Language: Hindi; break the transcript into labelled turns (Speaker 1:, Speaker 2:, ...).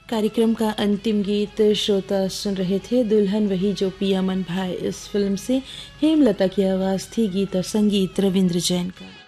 Speaker 1: कार्यक्रम का अंतिम गीत श्रोता सुन रहे थे दुल्हन वही जो पिया मन भाए। इस फिल्म से हेमलता की आवाज़ थी, गीत और संगीत रविंद्र जैन का।